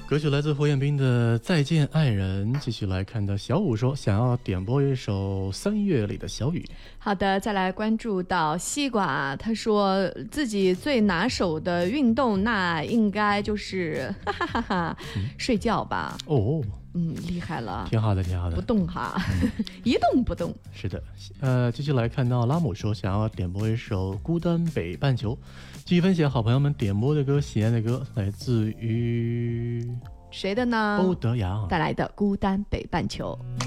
歌曲来自胡彦斌的《再见爱人》。继续来看到小五说想要点播一首3月里的小雨。 好的，再来关注到西瓜，他说自己最拿手的运动那应该就是睡觉吧。 哦， 厉害了， 挺好的挺好的， 不动哈，一动不动。 是的，继续来看到拉姆说想要点播一首《孤单北半球》。继续分享好朋友们点播的歌，喜爱的歌来自于谁的呢？ 欧德阳带来的《孤单北半球》。